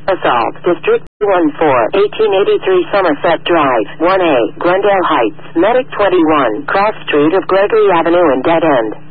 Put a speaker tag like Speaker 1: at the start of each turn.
Speaker 1: Assault, District 14, 1883 Somerset Drive, 1A, Glendale Heights, Medic 21, Cross Street of Gregory Avenue and Dead End.